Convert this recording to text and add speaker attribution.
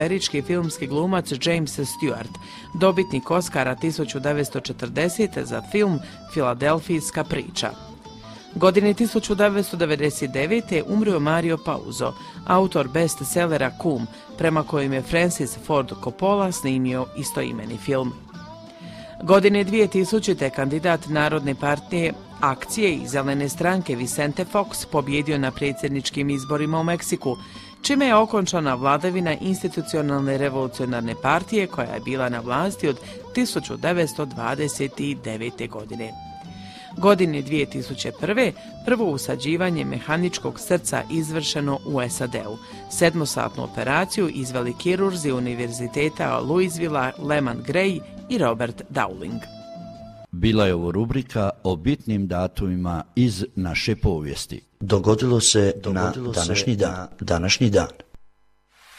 Speaker 1: američki filmski glumac James Stewart, dobitnik Oscara 1940. za film Filadelfijska priča. Godine 1999. umrio Mario Puzo, autor bestsellera Kum, prema kojem je Francis Ford Coppola snimio istoimeni film. Godine 2000. kandidat Narodne partije Akcije i Zelene stranke Vicente Fox pobjedio na predsjedničkim izborima u Meksiku, čime je okončana vladavina institucionalne revolucionarne partije koja je bila na vlasti od 1929. godine. Godine 2001. prvo usađivanje mehaničkog srca izvršeno u SAD-u. 7-satnu operaciju izveli kirurzi Univerziteta Louisville, Lehman Gray i Robert Dowling.
Speaker 2: Bila je ovo rubrika o bitnim datumima iz naše povijesti.
Speaker 3: Dogodilo se na današnji dan.